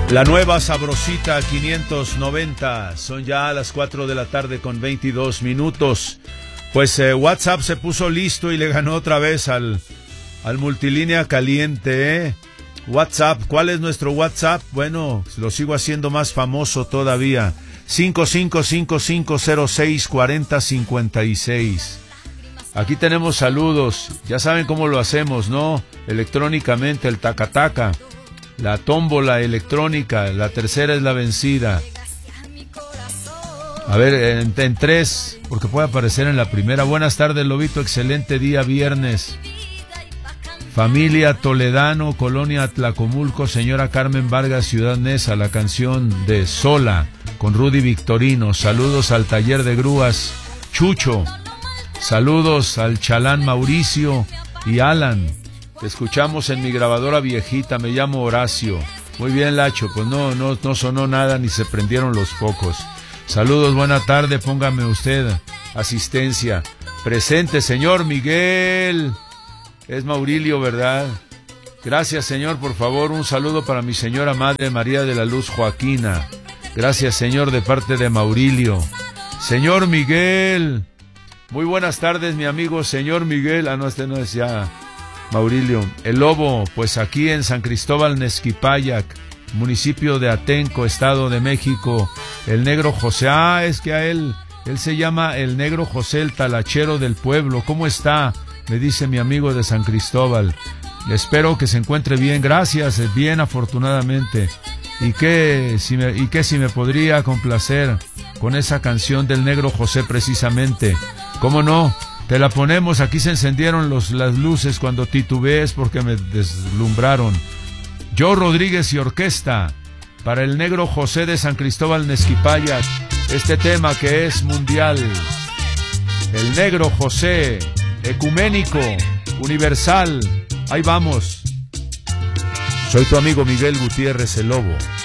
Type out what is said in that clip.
La nueva Sabrosita 590, son ya las 4 de la tarde con 22 minutos. Pues WhatsApp se puso listo y le ganó otra vez al multilínea caliente, WhatsApp, ¿cuál es nuestro WhatsApp? Bueno, lo sigo haciendo más famoso todavía. 5555064056. Aquí tenemos saludos, ya saben cómo lo hacemos, ¿no? Electrónicamente, el tacataca. La tómbola electrónica, la tercera es la vencida. A ver, en tres, porque puede aparecer en la primera. Buenas tardes, Lobito, excelente día viernes. Familia Toledano, Colonia Tlacomulco, señora Carmen Vargas, Ciudad Neza, la canción de Sola, con Rudy Victorino. Saludos al taller de grúas Chucho. Saludos al chalán Mauricio y Alan. Te escuchamos en mi grabadora viejita, me llamo Horacio. Muy bien, Lacho, pues no sonó nada ni se prendieron los focos. Saludos, buena tarde, póngame usted asistencia. Presente, señor Miguel. Es Maurilio, ¿verdad? Gracias, señor, por favor, un saludo para mi señora madre María de la Luz Joaquina. Gracias, señor, de parte de Maurilio. Señor Miguel. Muy buenas tardes, mi amigo, señor Miguel. Ah, no, este no es ya... Maurilio, el Lobo, pues aquí en San Cristóbal Nezquipayac, municipio de Atenco, Estado de México, el Negro José, es que a él se llama el Negro José, el talachero del pueblo. ¿Cómo está? Me dice mi amigo de San Cristóbal. Espero que se encuentre bien, gracias, bien afortunadamente. Y que si me podría complacer con esa canción del Negro José precisamente. ¿Cómo no? Te la ponemos, aquí se encendieron las luces cuando titubees porque me deslumbraron. Joe Rodríguez y orquesta, para el Negro José de San Cristóbal Nezquipayac, este tema que es mundial. El Negro José, ecuménico, universal, ahí vamos. Soy tu amigo Miguel Gutiérrez, el Lobo.